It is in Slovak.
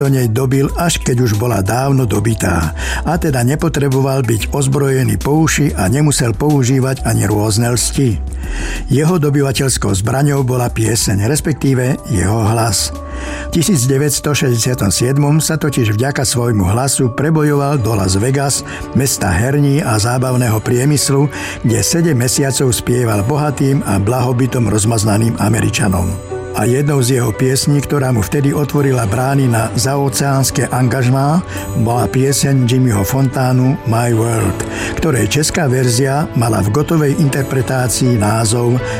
do nej dobil, až keď už bola dávno dobitá. A teda nepotreboval byť ozbrojený po uši a nemusel používať ani rôzne lsti. Jeho dobyvateľskou zbraňou bola pieseň, respektíve jeho hlas. V 1967 sa totiž vďaka svojmu hlasu prebojoval do Las Vegas, mesta herní a zábavného priemyslu, kde 7 mesiacov spieval bohatým a blahobytom rozmaznaným Američanom. A jednou z jeho piesní, ktorá mu vtedy otvorila brány na zaoceánske angažmá, bola pieseň Jimmyho Fontánu My World, ktorej česká verzia mala v gotovej interpretácii názov